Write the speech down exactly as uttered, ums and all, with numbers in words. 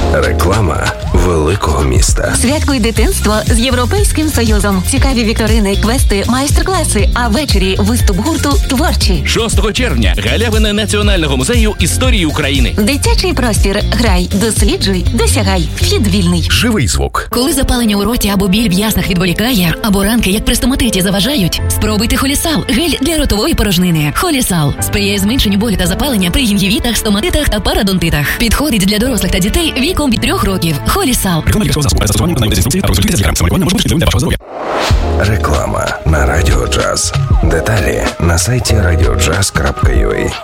Реклама великого міста. Святкуй дитинство з Європейським Союзом. Цікаві вікторини, квести, майстер-класи, а ввечері виступ гурту «Творчі». шостого червня. Галявина Національного музею історії України. Дитячий простір. Грай, досліджуй, досягай. Вхід вільний. Живий звук. Коли запалення у роті або біль в яснах відволікає, або ранки, як при стоматиті, заважають, спробуйте Холісал – гель для ротової порожнини. Холісал сприяє зменшенню болю та запалення при гінгівітах, стоматитах та парадонтитах. Підходить для дорослих та дітей віком від трьох років. Холісал. Реклама лікарського засобу. Застосування та навіть інструкції, а розповідайте з лікарем. Самолікування може бути шкідливим для вашого здоров'я. Реклама на Радіо Джаз. Деталі на сайті радіо джаз крапка ю а.